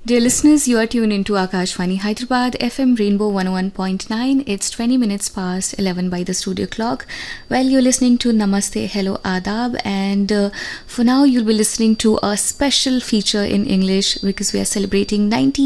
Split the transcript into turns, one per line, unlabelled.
Dear listeners, you are tuned into Akashvani Hyderabad FM Rainbow 101.9. It's 20 minutes past 11 by the studio clock. Well, you're listening to Namaste, Hello, Adab, and for now you'll be listening to a special feature in English because we are celebrating 90